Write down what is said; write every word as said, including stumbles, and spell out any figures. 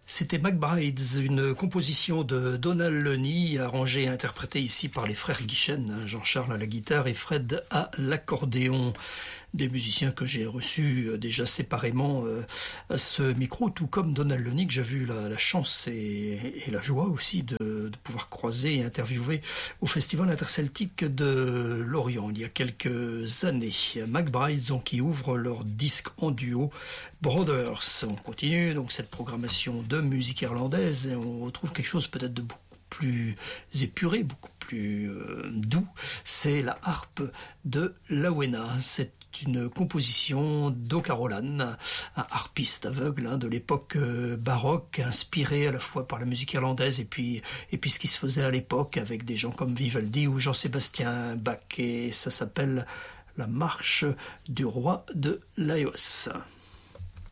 C'était McBrides, une composition de Donald Lunny, arrangée et interprétée ici par les frères Guichen, Jean-Charles à la guitare et Fred à l'accordéon. Des musiciens que j'ai reçus déjà séparément à ce micro, tout comme Donald Lunny, que j'ai eu la, la chance et, et la joie aussi de, de pouvoir croiser et interviewer au Festival interceltique de Lorient il y a quelques années. McBrides, donc, qui ouvre leur disque en duo Brothers. On continue donc cette programmation de musique irlandaise et on retrouve quelque chose peut-être de beaucoup plus épuré, beaucoup plus euh, doux. C'est la harpe de Lawena. C'est une composition d'O'Carolan, un harpiste aveugle hein, de l'époque euh, baroque, inspiré à la fois par la musique irlandaise et puis, et puis ce qui se faisait à l'époque avec des gens comme Vivaldi ou Jean-Sébastien Bach. Et ça s'appelle La marche du roi de Laos.